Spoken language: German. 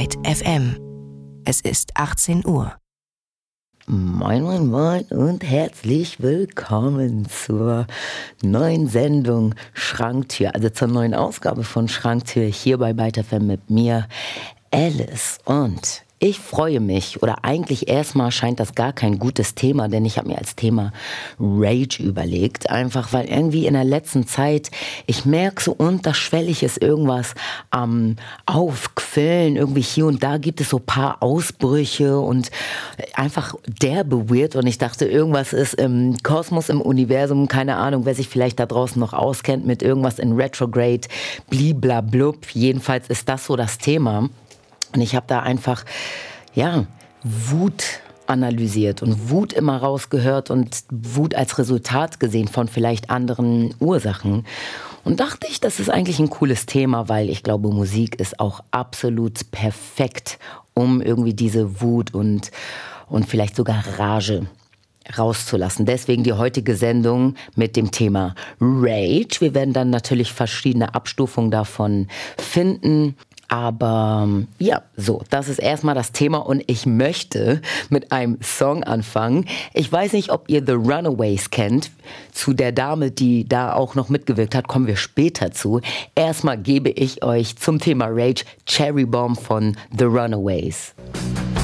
Detektor FM. Es ist 18 Uhr. Moin, moin, moin und herzlich willkommen zur neuen Sendung Schranktür, also zur neuen Ausgabe von Schranktür hier bei Byte FM mit mir, Alice. Und ich freue mich, oder eigentlich erstmal scheint das gar kein gutes Thema, denn ich habe mir als Thema Rage überlegt, einfach weil irgendwie in der letzten Zeit, ich merke so unterschwellig ist irgendwas am Aufquellen, irgendwie hier und da gibt es so ein paar Ausbrüche und einfach derbe weird und ich dachte, irgendwas ist im Kosmos, im Universum, keine Ahnung, wer sich vielleicht da draußen noch auskennt mit irgendwas in Retrograde, bliblablub, jedenfalls ist das so das Thema. Und ich habe da einfach, Wut analysiert und Wut immer rausgehört und Wut als Resultat gesehen von vielleicht anderen Ursachen. Und dachte ich, das ist eigentlich ein cooles Thema, weil ich glaube, Musik ist auch absolut perfekt, um irgendwie diese Wut und vielleicht sogar Rage rauszulassen. Deswegen die heutige Sendung mit dem Thema Rage. Wir werden dann natürlich verschiedene Abstufungen davon finden. Aber das ist erstmal das Thema und ich möchte mit einem Song anfangen. Ich weiß nicht, ob ihr The Runaways kennt. Zu der Dame, die da auch noch mitgewirkt hat, kommen wir später zu. Erstmal gebe ich euch zum Thema Rage Cherry Bomb von The Runaways.